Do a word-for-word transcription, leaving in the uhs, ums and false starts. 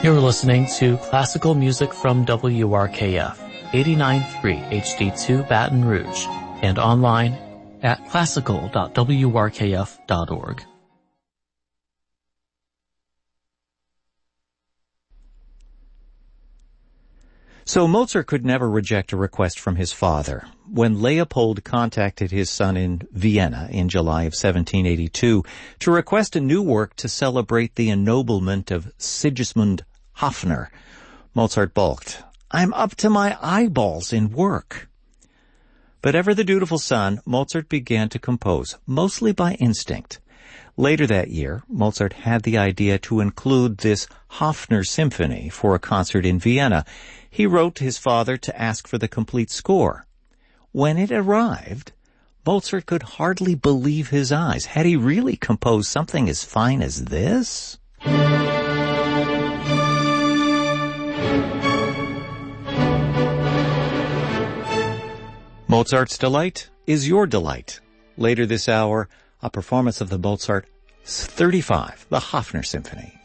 You're listening to classical music from W R K F, eighty-nine point three H D two Baton Rouge, and online at classical dot w r k f dot org. So Mozart could never reject a request from his father. When Leopold contacted his son in Vienna in July of seventeen eighty-two to request a new work to celebrate the ennoblement of Sigismund Haffner, Mozart balked. "I'm up to my eyeballs in work." But ever the dutiful son, Mozart began to compose, mostly by instinct. Later that year, Mozart had the idea to include this Haffner symphony for a concert in Vienna. He wrote his father to ask for the complete score. When it arrived, Mozart could hardly believe his eyes. Had he really composed something as fine as this? Mozart's delight is your delight. Later this hour, a performance of the Mozart thirty-five, the Haffner Symphony.